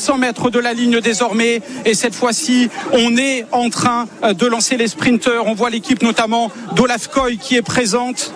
500 mètres de la ligne désormais. Et cette fois-ci, on est en train de lancer les sprinteurs. On voit l'équipe notamment d'Olaf Koy qui est présente.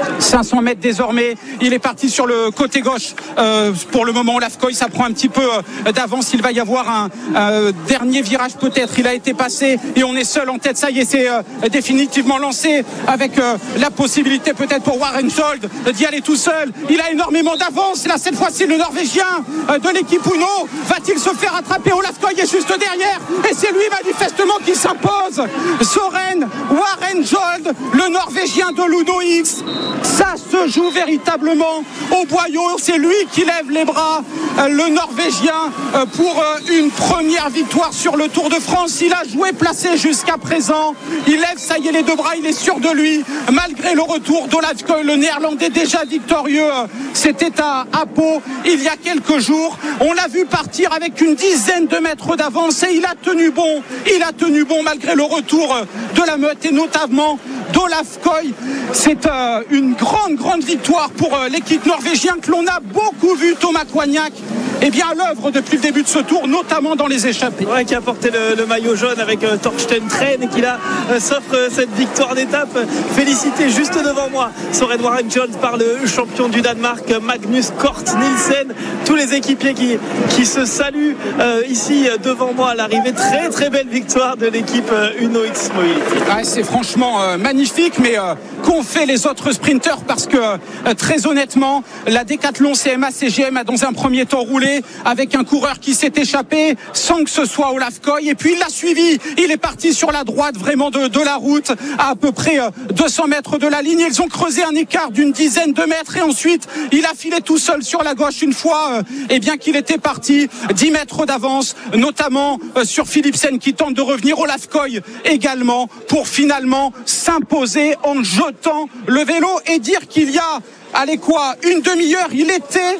500 mètres désormais. Il est parti sur le côté gauche. Pour le moment, Olaf Koy, ça prend un petit peu d'avance. Il va y avoir un dernier virage peut-être. Il a été passé et on est seul en tête. Ça y est, c'est définitivement lancé avec la possibilité peut-être pour Warren Schold d'y aller tout seul. Il a énormément d'avance. Là, cette fois-ci, le Norvégien de l'équipe Uno va-t-il se faire attraper? Olaf Koy est juste derrière et c'est lui manifestement qui s'impose. Søren Warren Schold, le Norvégien de l'Uno X. Ça se joue véritablement au boyau. C'est lui qui lève les bras, le Norvégien, pour une première victoire sur le Tour de France. Il a joué placé jusqu'à présent. Il lève, ça y est, les deux bras. Il est sûr de lui, malgré le retour d'Olaf Koy, le Néerlandais déjà victorieux. C'était à Pau il y a quelques jours. On l'a vu partir avec une dizaine de mètres d'avance et il a tenu bon. Il a tenu bon malgré le retour de la meute et notamment d'Olaf Koy. C'est une grande victoire pour l'équipe norvégienne que l'on a beaucoup vu, Thomas Koignac, à l'œuvre depuis le début de ce tour, notamment dans les échappées. Ouais, qui a porté le maillot jaune avec Torsten Tren et qui là s'offre cette victoire d'étape. Félicité juste devant moi Søren Warren Schold par le champion du Danemark Magnus Cort Nielsen. Tous les équipiers qui se saluent ici devant moi à l'arrivée. Très très belle victoire de l'équipe Uno X Mobility. C'est franchement magnifique, mais qu'ont fait les autres sprinteurs, parce que très honnêtement, la Décathlon CMA CGM a dans un premier temps roulé avec un coureur qui s'est échappé sans que ce soit Olaf Koy, et puis il l'a suivi. Il est parti sur la droite vraiment de la route à peu près 200 mètres de la ligne. Ils ont creusé un écart d'une dizaine de mètres et ensuite il a filé tout seul sur la gauche une fois qu'il était parti. 10 mètres d'avance, notamment sur Philipsen qui tente de revenir. Olaf Koy également pour finalement s'imposer en jetant le vélo et dire qu'il y a une demi-heure, il était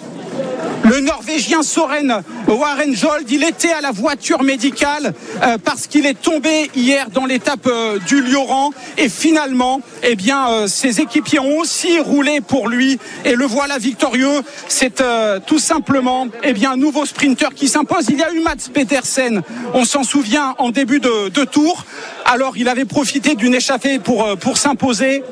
le Norvégien Søren Warren Schold, il était à la voiture médicale parce qu'il est tombé hier dans l'étape du Lioran et finalement, ses équipiers ont aussi roulé pour lui et le voilà victorieux. C'est tout simplement un nouveau sprinter qui s'impose. Il y a eu Mats Pedersen, on s'en souvient, en début de tour. Alors il avait profité d'une échappée pour s'imposer,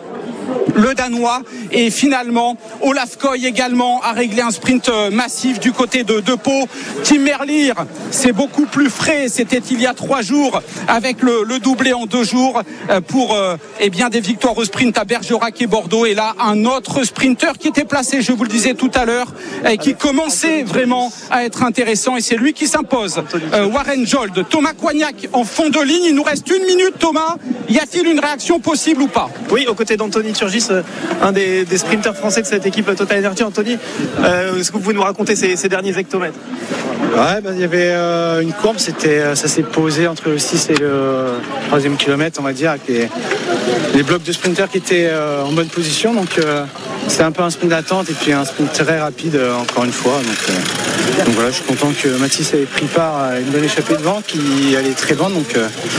le Danois, et finalement Olaf Koy également a réglé un sprint massif du côté de Pau. Tim Merlier, c'est beaucoup plus frais, c'était il y a 3 jours avec le doublé en 2 jours pour des victoires au sprint à Bergerac et Bordeaux. Et là un autre sprinter qui était placé, je vous le disais tout à l'heure, qui commençait vraiment à être intéressant, et c'est lui qui s'impose. Warren Schold. Thomas Koignac en fond de ligne, il nous reste 1 minute. Thomas, y a-t-il une réaction possible ou pas? Oui, aux côtés d'Anthony Turgis, un des sprinteurs français de cette équipe Total Energy. Anthony, est-ce que vous pouvez nous raconter ces derniers hectomètres? Il y avait une courbe, ça s'est posé entre le 6 et le 3e kilomètre, on va dire, avec les blocs de sprinteurs qui étaient en bonne position. Donc c'est un peu un sprint d'attente et puis un sprint très rapide encore une fois. Donc voilà, je suis content que Mathis ait pris part à une bonne échappée devant qui allait très loin, donc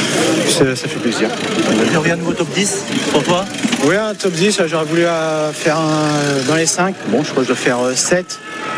ça fait plaisir. Il revient à nouveau top 10 pour toi? Oui, un top 10, j'aurais voulu faire dans les 5. Bon, je crois que je dois faire 7.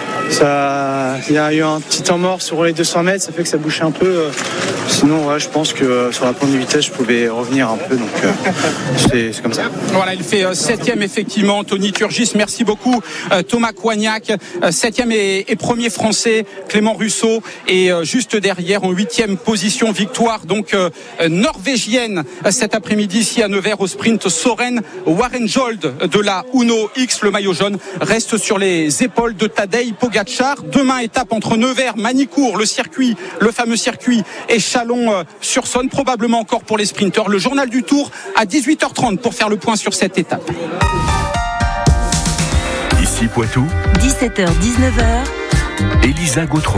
Il y a eu un petit temps mort sur les 200 mètres, ça fait que ça bouchait un peu. Sinon, je pense que sur la pointe de vitesse, je pouvais revenir un peu. Donc, c'est comme ça. Voilà, il fait 7e effectivement. Anthony Turgis, merci beaucoup. Thomas Koignac, 7e et 1er français. Clément Russo est juste derrière en 8e position. Victoire donc norvégienne cet après-midi ici à Nevers au sprint. Søren Warren Schold de la Uno X, le maillot jaune, reste sur les épaules de Tadej Pogacar. Demain, étape entre Nevers, Manicourt, le fameux circuit, et Chalon-sur-Saône, probablement encore pour les sprinteurs. Le journal du Tour à 18h30 pour faire le point sur cette étape. Ici Poitou, 17h-19h, Elisa Gautron.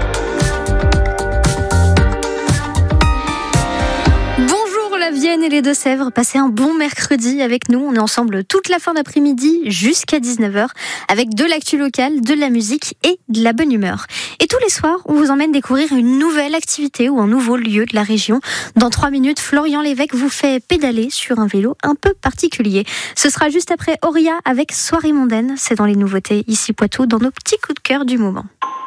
Vienne et les Deux-Sèvres, passez un bon mercredi avec nous. On est ensemble toute la fin d'après-midi jusqu'à 19h avec de l'actu locale, de la musique et de la bonne humeur. Et tous les soirs, on vous emmène découvrir une nouvelle activité ou un nouveau lieu de la région. Dans 3 minutes, Florian Lévesque vous fait pédaler sur un vélo un peu particulier. Ce sera juste après Auria avec Soirée mondaine. C'est dans les nouveautés ici Poitou, dans nos petits coups de cœur du moment.